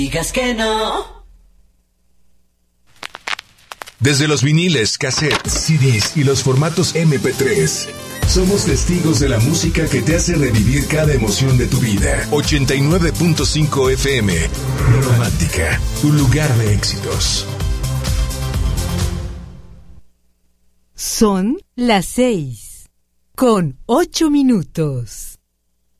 Digas que no. Desde los viniles, cassettes, CDs y los formatos MP3, somos testigos de la música que te hace revivir cada emoción de tu vida. 89.5 FM, Romántica, tu lugar de éxitos. Son las 6:08.